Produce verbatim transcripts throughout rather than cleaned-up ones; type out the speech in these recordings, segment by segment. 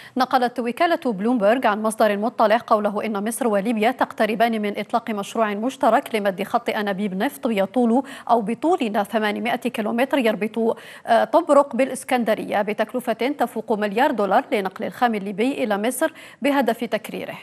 نقلت وكالة بلومبرغ عن مصدر مطلع قوله إن مصر وليبيا تقتربان من إطلاق مشروع مشترك لمد خط أنابيب نفط يطول أو بطول ثمانمائة كيلومتر يربط طبرق بالإسكندرية بتكلفة تفوق مليار دولار لنقل الخام الليبي إلى مصر بهدف تكريره.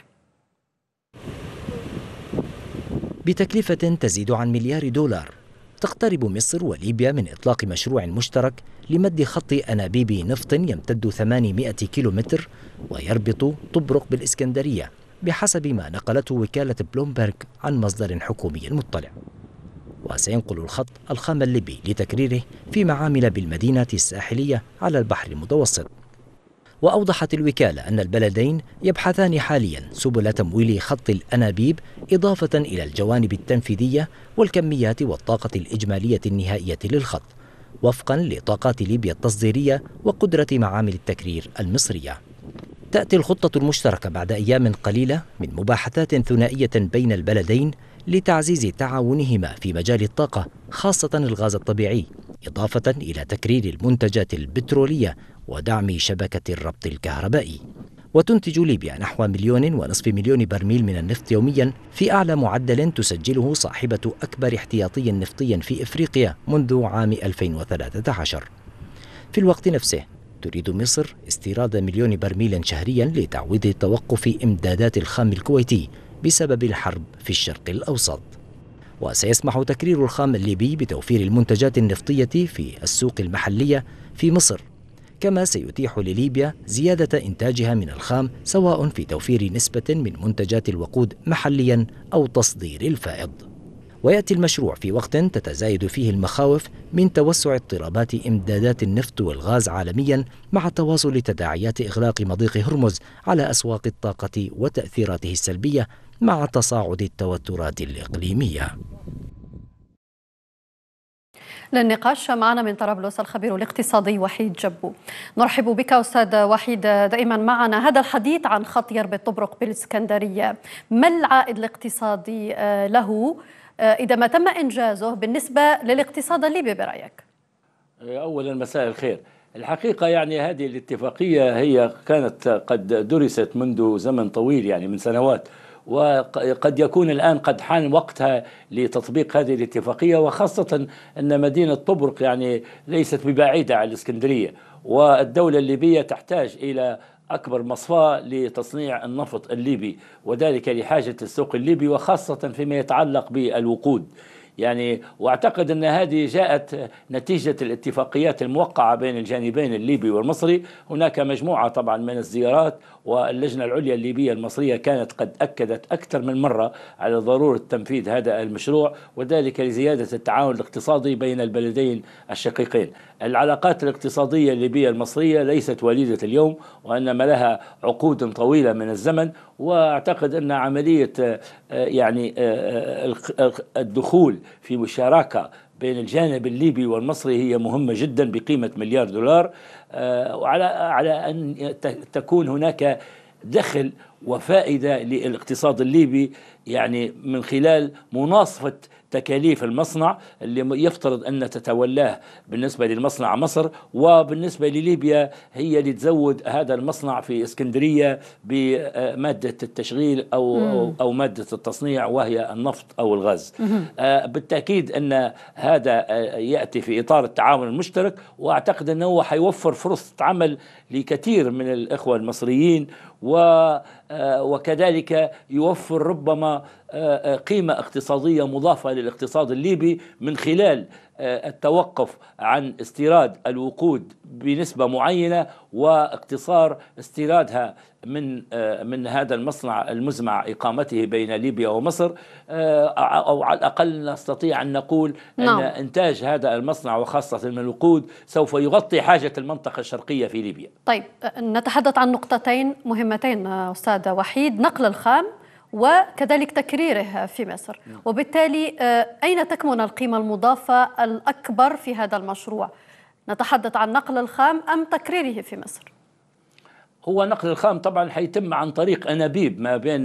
بتكلفة تزيد عن مليار دولار تقترب مصر وليبيا من إطلاق مشروع مشترك لمد خط أنابيب نفط يمتد ثمانمائة كيلومتر ويربط طبرق بالإسكندرية بحسب ما نقلته وكالة بلومبرغ عن مصدر حكومي مطلع. وسينقل الخط الخام الليبي لتكريره في معامل بالمدينة الساحلية على البحر المتوسط. وأوضحت الوكالة أن البلدين يبحثان حاليا سبل تمويل خط الأنابيب إضافة إلى الجوانب التنفيذية والكميات والطاقة الإجمالية النهائية للخط وفقا لطاقات ليبيا التصديرية وقدرة معامل التكرير المصرية. تأتي الخطة المشتركة بعد أيام قليلة من مباحثات ثنائية بين البلدين لتعزيز تعاونهما في مجال الطاقة خاصة الغاز الطبيعي إضافة إلى تكرير المنتجات البترولية ودعم شبكة الربط الكهربائي. وتنتج ليبيا نحو مليون ونصف مليون برميل من النفط يوميا في أعلى معدل تسجله صاحبة أكبر احتياطي نفطي في إفريقيا منذ عام ألفين وثلاثة عشر. في الوقت نفسه تريد مصر استيراد مليون برميل شهريا لتعويض توقف إمدادات الخام الكويتي بسبب الحرب في الشرق الأوسط. وسيسمح تكرير الخام الليبي بتوفير المنتجات النفطية في السوق المحلية في مصر، كما سيتيح لليبيا زيادة إنتاجها من الخام سواء في توفير نسبة من منتجات الوقود محليا أو تصدير الفائض. ويأتي المشروع في وقت تتزايد فيه المخاوف من توسع اضطرابات إمدادات النفط والغاز عالميا مع تواصل تداعيات إغلاق مضيق هرمز على أسواق الطاقة وتأثيراته السلبية مع تصاعد التوترات الإقليمية. للنقاش معنا من طرابلس الخبير الاقتصادي وحيد جبو. نرحب بك أستاذ وحيد دائما معنا. هذا الحديث عن خط يربط طبرق بالإسكندرية، ما العائد الاقتصادي له إذا ما تم إنجازه بالنسبة للاقتصاد الليبي برأيك؟ أولا مساء الخير. الحقيقة يعني هذه الاتفاقية هي كانت قد درست منذ زمن طويل، يعني من سنوات، وقد يكون الآن قد حان وقتها لتطبيق هذه الاتفاقية، وخاصة أن مدينة طبرق يعني ليست ببعيدة عن الإسكندرية، والدولة الليبية تحتاج إلى أكبر مصفاة لتصنيع النفط الليبي، وذلك لحاجة السوق الليبي وخاصة فيما يتعلق بالوقود. يعني واعتقد أن هذه جاءت نتيجة الاتفاقيات الموقعة بين الجانبين الليبي والمصري. هناك مجموعة طبعا من الزيارات، واللجنة العليا الليبية المصرية كانت قد أكدت أكثر من مرة على ضرورة تنفيذ هذا المشروع، وذلك لزيادة التعاون الاقتصادي بين البلدين الشقيقين. العلاقات الاقتصادية الليبية المصرية ليست وليدة اليوم، وإنما لها عقود طويلة من الزمن، واعتقد أن عملية يعني الدخول في مشاركة بين الجانب الليبي والمصري هي مهمة جدا بقيمة مليار دولار، وعلى على أن تكون هناك دخل وفائدة للاقتصاد الليبي، يعني من خلال مناصفة تكاليف المصنع اللي يفترض أن تتولاه بالنسبة للمصنع مصر، وبالنسبة لليبيا هي اللي تزود هذا المصنع في إسكندرية بمادة التشغيل أو, أو, أو مادة التصنيع وهي النفط أو الغاز. آه بالتأكيد أن هذا آه يأتي في إطار التعاون المشترك، وأعتقد أنه حيوفر فرصة عمل لكثير من الإخوة المصريين، و وكذلك يوفر ربما قيمة اقتصادية مضافة للاقتصاد الليبي من خلال التوقف عن استيراد الوقود بنسبة معينة واقتصار استيرادها من من هذا المصنع المزمع إقامته بين ليبيا ومصر، أو على الأقل نستطيع أن نقول أن نعم. إنتاج هذا المصنع وخاصة من الوقود سوف يغطي حاجة المنطقة الشرقية في ليبيا. طيب نتحدث عن نقطتين مهمتين أستاذ وحيد، نقل الخام وكذلك تكريره في مصر، وبالتالي أين تكمن القيمة المضافة الأكبر في هذا المشروع؟ نتحدث عن نقل الخام أم تكريره في مصر؟ هو نقل الخام طبعا حيتم عن طريق أنابيب ما بين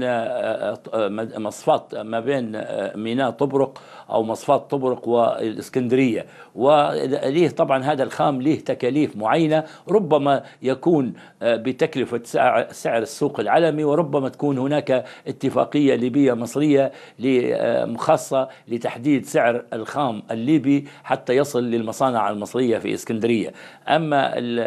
مصفات ما بين ميناء طبرق أو مصفات طبرق والإسكندرية، وليه طبعا هذا الخام له تكاليف معينة، ربما يكون بتكلفة سعر السوق العالمي، وربما تكون هناك اتفاقية ليبية مصرية خاصة لتحديد سعر الخام الليبي حتى يصل للمصانع المصرية في إسكندرية. أما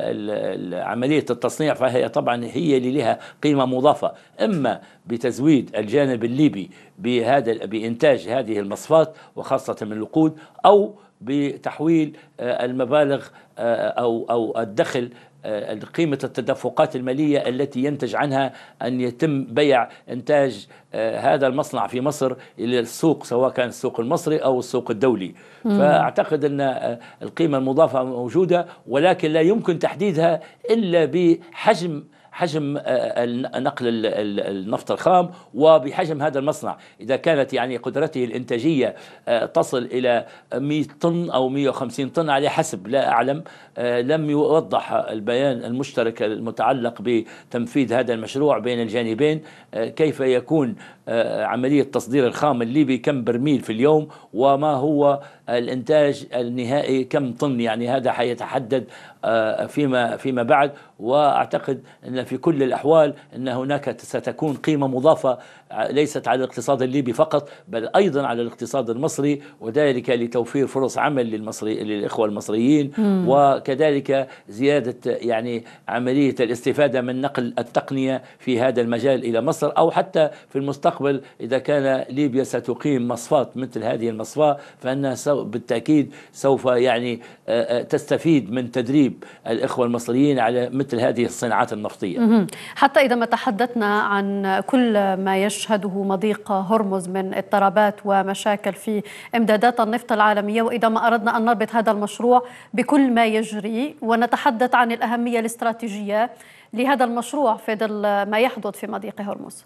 عملية التصنيع فهي طبعا هي اللي لها قيمة مضافة، إما بتزويد الجانب الليبي بهذا بإنتاج هذه المصفات وخاصة من الوقود، أو بتحويل المبالغ أو أو الدخل قيمة التدفقات المالية التي ينتج عنها أن يتم بيع إنتاج هذا المصنع في مصر إلى السوق، سواء كان السوق المصري أو السوق الدولي. مم. فأعتقد أن القيمة المضافة موجودة، ولكن لا يمكن تحديدها إلا بحجم حجم نقل النفط الخام وبحجم هذا المصنع. إذا كانت يعني قدرته الإنتاجية تصل إلى مئة طن أو مئة وخمسين طن على حسب، لا أعلم، لم يوضح البيان المشترك المتعلق بتنفيذ هذا المشروع بين الجانبين كيف يكون عملية تصدير الخام الليبي كم برميل في اليوم، وما هو الإنتاج النهائي كم طن. يعني هذا حيتحدد فيما فيما بعد. وأعتقد أن في كل الأحوال أن هناك ستكون قيمة مضافة ليست على الاقتصاد الليبي فقط، بل أيضا على الاقتصاد المصري، وذلك لتوفير فرص عمل للمصري للإخوة المصريين، مم. وكذلك زيادة يعني عملية الاستفادة من نقل التقنية في هذا المجال إلى مصر، أو حتى في المستقبل إذا كان ليبيا ستقيم مصفات مثل هذه المصفاة فإنها بالتأكيد سوف يعني تستفيد من تدريب الإخوة المصريين على مثل هذه الصناعات النفطية. حتى إذا ما تحدثنا عن كل ما يشهده مضيق هرمز من اضطرابات ومشاكل في إمدادات النفط العالمية، وإذا ما أردنا أن نربط هذا المشروع بكل ما يجري ونتحدث عن الأهمية الاستراتيجية لهذا المشروع في ظل ما يحدث في مضيق هرمز.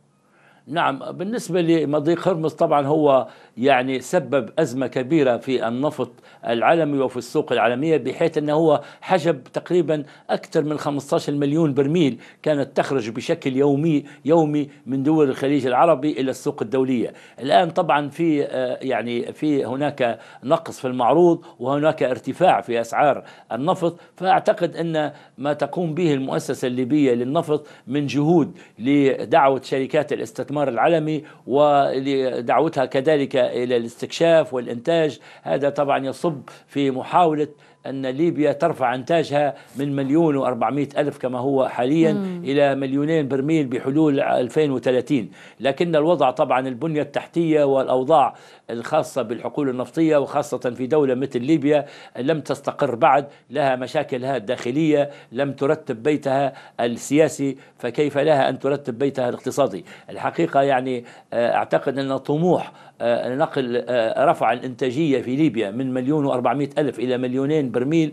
نعم، بالنسبة لمضيق هرمز طبعا هو يعني سبب أزمة كبيرة في النفط العالمي وفي السوق العالمية، بحيث أنه هو حجب تقريبا أكثر من خمسة عشر مليون برميل كانت تخرج بشكل يومي يومي من دول الخليج العربي إلى السوق الدولية. الآن طبعا في يعني في هناك نقص في المعروض وهناك ارتفاع في أسعار النفط. فأعتقد أن ما تقوم به المؤسسة الليبية للنفط من جهود لدعوة شركات الاستثمار العالمي ولدعوتها كذلك إلى الاستكشاف والإنتاج، هذا طبعا يصب في محاولة أن ليبيا ترفع إنتاجها من مليون وأربعمائة ألف كما هو حاليا مم. إلى مليونين برميل بحلول ألفين وثلاثين. لكن الوضع طبعا البنية التحتية والأوضاع الخاصة بالحقول النفطية وخاصة في دولة مثل ليبيا لم تستقر بعد، لها مشاكلها الداخلية، لم ترتب بيتها السياسي، فكيف لها أن ترتب بيتها الاقتصادي؟ الحقيقة يعني أعتقد أن طموح نقل رفع الإنتاجية في ليبيا من مليون وأربعمائة ألف إلى مليونين برميل